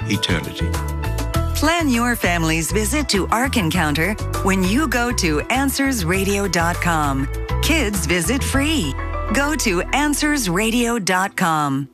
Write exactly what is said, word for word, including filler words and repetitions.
eternity. Plan your family's visit to Ark Encounter when you go to answers radio dot com. Kids visit free. Go to answers radio dot com.